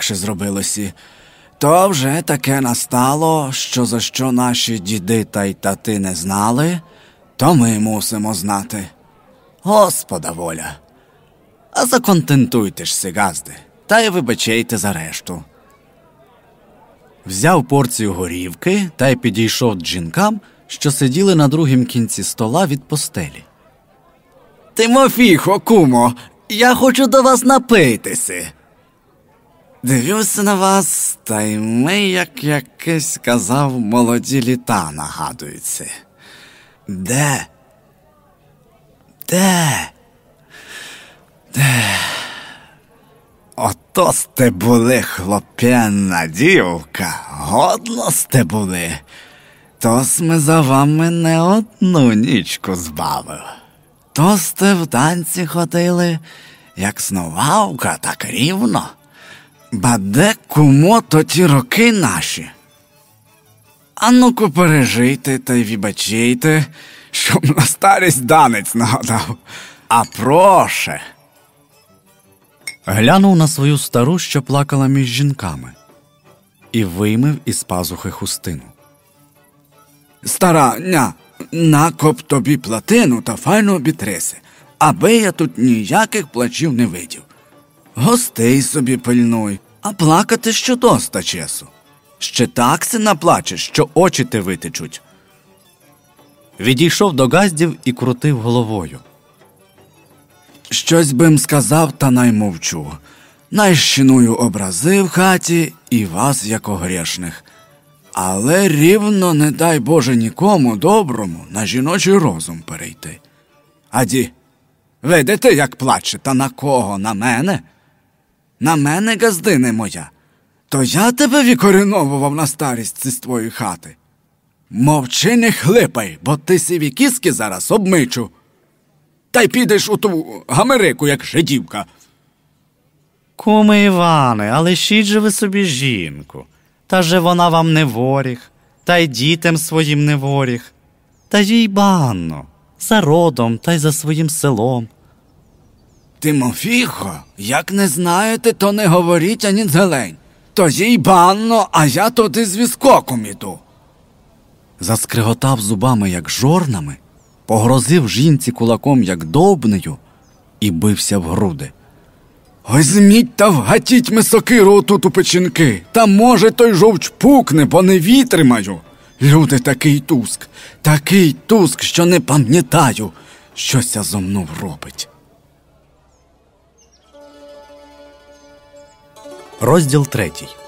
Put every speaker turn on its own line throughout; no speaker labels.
легше зробилося. То вже таке настало, що за що наші діди та й тати не знали, то ми мусимо знати. Господа воля. А законтентуйте ж си, газди, та й вибачайте за решту. Взяв порцію горівки та й підійшов до жінкам, що сиділи на другім кінці стола від постелі. Тимофіхо, кумо, я хочу до вас напитися. Дивлюся на вас, та й ми, як якийсь казав, молоді літа нагадуються. Де? Ото сте були, хлоп'яна дівка, годно сте були. То сме за вами не одну нічку збавив. То сте в танці ходили, як снувавка, так рівно. Ба де, кумо, то ті роки наші? А ну-ка пережийте та й вибачайте, щоб на старість данець нагадав. А проше. Глянув на свою стару, що плакала між жінками, і виймив із пазухи хустину. Стара, накоп тобі платину та файно обітреси, аби я тут ніяких плачів не видів. Гостей собі пильнуй, а плакати що доста часу. Ще так си наплачеш, що очі те витечуть. Відійшов до газдів і крутив головою. Щось бим сказав, та наймовчу. Найщиную образи в хаті і вас, як огрешних. Але рівно не дай Боже нікому доброму на жіночий розум перейти. Аді, видите, як плаче, та на кого? На мене? На мене, газдине моя. То я тебе викоріновував на старість з твоєї хати. Мовчи, не хлипай, бо ти сиві кіски зараз обмичу. Та й підеш у ту гамерику, як жидівка.
Куме Іване, а лишіть же ви собі жінку. Та же вона вам не воріг, та й дітям своїм не воріг. Та їй банно, за родом та й за своїм селом.
Тимофіхо, як не знаєте, то не говоріть ані зелень. То їй банно, а я туди з віскоком іду. Заскриготав зубами, як жорнами, погрозив жінці кулаком, як довбнею, і бився в груди. Возьміть та вгатіть ми сокиру отут у печінки, та може той жовч пукне, бо не вітримаю. Люди, такий туск, що не пам'ятаю, щося зо мною робить. Розділ 3.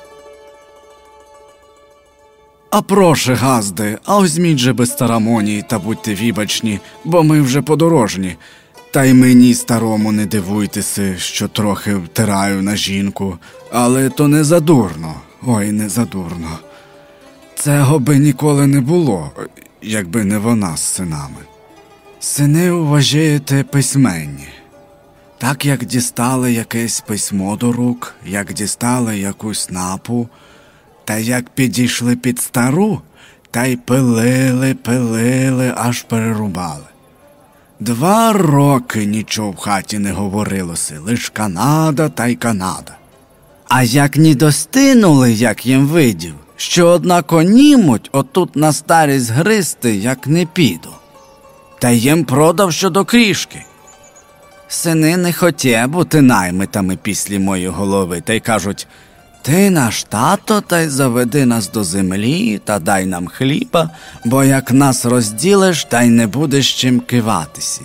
А проше, газди, а озьміть же без церемонії та будьте вібачні, бо ми вже подорожні. Та й мені, старому, не дивуйтеся, що трохи втираю на жінку, але то не задурно, ой, не задурно. Цього би ніколи не було, якби не вона з синами. Сини, вважаєте, письменні. Так, як дістали якесь письмо до рук, як дістали якусь напу, та як підійшли під стару, та й пилили, аж перерубали. 2 роки нічого в хаті не говорилося, лиш Канада та й Канада. А як ні достинули, як їм видів, що однако німуть отут на старість гристи, як не піду. Та їм продав щодо крішки. Сини не хотє бути наймитами після моєї голови, та й кажуть: ти наш тато, та й заведи нас до землі, та дай нам хліба, бо як нас розділиш, та й не будеш чим киватися.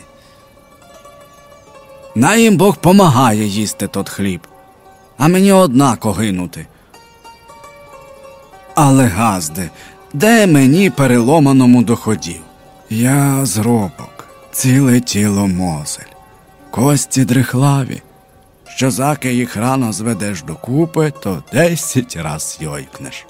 На їм Бог помагає їсти тот хліб, а мені однако гинути. Але, газди, де мені переломаному доходів? Я зробок, ціле тіло мозель, кості дрихлаві. Що заки їх рано зведеш докупи, то 10 раз йойкнеш.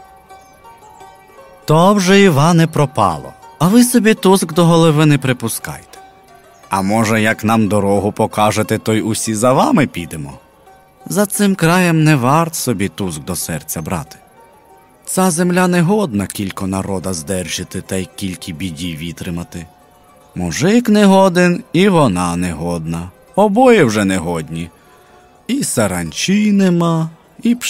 То вже Іване пропало, а ви собі туск до голови не припускайте. А може, як нам дорогу покажете, то й усі за вами підемо? За цим краєм не варт собі туск до серця брати. Ця земля не годна кілько народа здержати та й кількі біді вітримати. Мужик не годен, і вона не годна. Обоє вже не годні. І саранчі нема, і